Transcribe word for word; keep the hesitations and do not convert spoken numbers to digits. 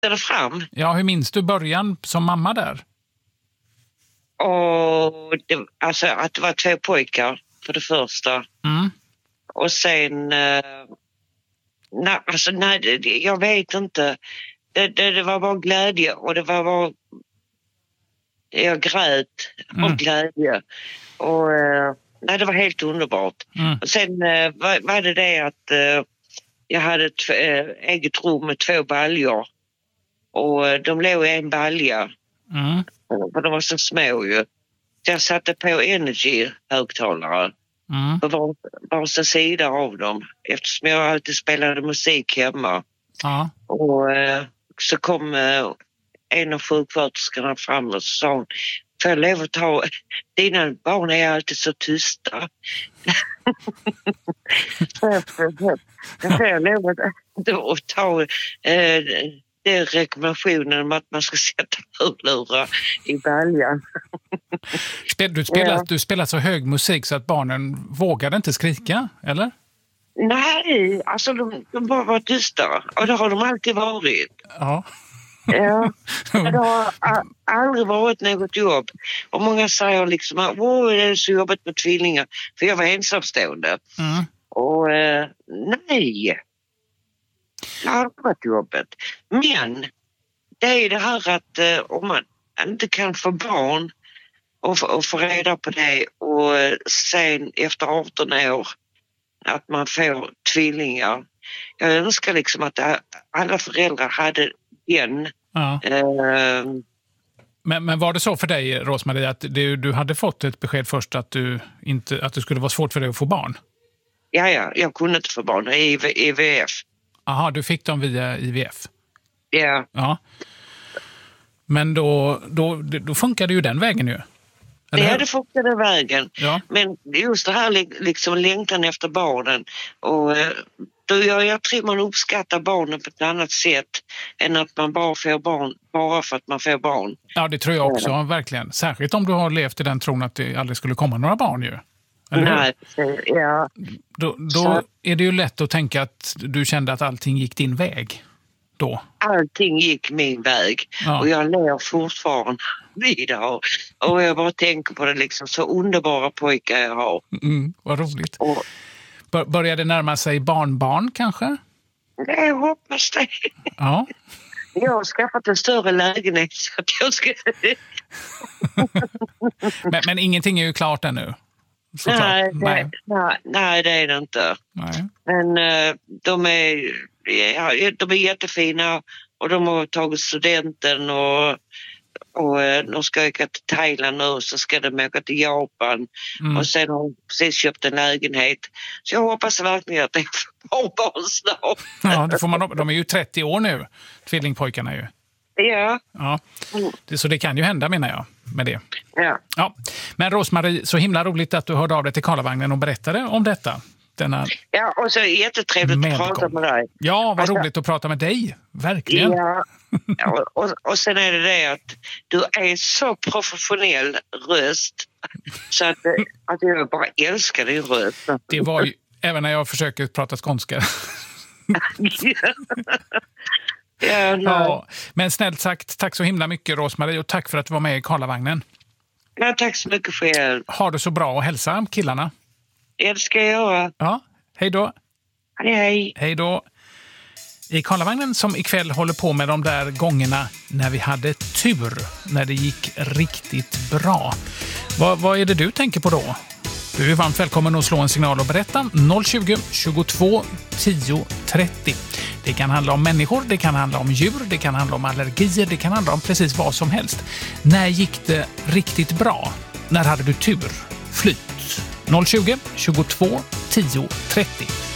växte fram. Ja, hur minns du början som mamma där? Och det, alltså att det var två pojkar för det första. Mm. Och sen... Eh, nej, alltså, nej, det, jag vet inte. Det, det, det var bara glädje och det var bara... Jag grät av Mm. glädje. Och eh, nej, det var helt underbart. Mm. Och sen eh, var, var det det att eh, jag hade ett äh, eget rum med två baljor. Och äh, de låg i en balja. Mm. För de var så små ju. Så jag satte på Energy-högtalare. Mm. På var, varsin sida av dem. Eftersom jag alltid spelade musik hemma. Ja. Och äh, så kom äh, en av sjuksköterskorna fram och sa hon, får jag lov att ta... Dina barn är alltid så tysta. Jag får jag lov att, att ta äh, den rekommendationen om att man ska sätta hörlurar i baljan. Du spelar, Ja. du spelar så hög musik så att barnen vågade inte skrika, eller? Nej, alltså de, de bara var tysta. Och det har de alltid varit. Ja. Ja, det har a- aldrig varit något jobb. Och många säger liksom att åh, det är så jobbigt med tvillingar. För jag var ensamstående. Mm. Och eh, nej, det har aldrig varit jobbigt. Men det är det här att eh, om man inte kan få barn och, f- och få reda på det och eh, sen efter arton år att man får tvillingar. Jag önskar liksom att a- alla föräldrar hade den. Ja. Eh, Men, men var det så för dig, Rosmarie, att du, du hade fått ett besked först att, du inte, att det skulle vara svårt för dig att få barn? ja, ja, jag kunde inte få barn. I I V F. Aha, du fick dem via I V F? Ja. Ja. Men då, då, då funkade ju den vägen ju. Eller Det hur? hade funkade vägen. Ja. Men just det här li- liksom längtan efter barnen. Och eh, då jag, jag tror man uppskattar barnen på ett annat sätt än att man bara får barn bara för att man får barn. Ja, det tror jag också, verkligen. Särskilt om du har levt i den tron att det aldrig skulle komma några barn ju. Eller hur? Nej, precis. Ja. Då, då Så- är det ju lätt att tänka att du kände att allting gick din väg då. Allting gick min väg. Ja. Och jag lever fortfarande idag. Och jag bara tänker på det liksom, så underbara pojkar jag har. Mm, vad roligt. Och Bör, börjar det närma sig barnbarn kanske? jag hoppas det. Ja. Jag har skaffat en större lägenhet så att jag ska... Men, men ingenting är ju klart ännu. Såklart. Nej, det, Nej. nej, nej, det är det inte. Nej. Men eh, de är, ja, de är jättefina och de har tagit studenten och, och eh, de ska åka till Thailand nu och så ska de åka till Japan. Mm. Och sen har de precis köpt en lägenhet. Så jag hoppas verkligen att det får barn snart. Ja, det får man, de är ju trettio år nu, tvillingpojkarna ju. Ja, Ja. Det, så det kan ju hända, menar jag, med det. ja. Ja. Men Rosmarie, så himla roligt att du hörde av dig till Karlavagnen och berättade om detta. Denna Ja, och så jättetrevligt att medgång. prata med dig. Ja, vad Alltså- roligt att prata med dig. Verkligen. Ja, ja och, och sen är det det att du är så professionell röst så att, att jag bara älskar din röst. Det var ju, även när jag försöker prata skånska. Ja, nej. Ja, men snällt sagt, tack så himla mycket Rosmarie och tack för att du var med i Karlavagnen. Ja, tack så mycket för er. Ha det så bra och hälsa killarna. Det ska jag göra. Ja, hej då. Hej, hej. Hej då. I Karlavagnen som ikväll håller på med de där gångerna när vi hade tur, när det gick riktigt bra. Vad, vad är det du tänker på då? Du är varmt välkommen att slå en signal och berätta. noll tjugo, tjugotvå, tio, trettio. Det kan handla om människor, det kan handla om djur, det kan handla om allergier, det kan handla om precis vad som helst. När gick det riktigt bra? När hade du tur? Flyt. noll tjugo, tjugotvå, tio, trettio.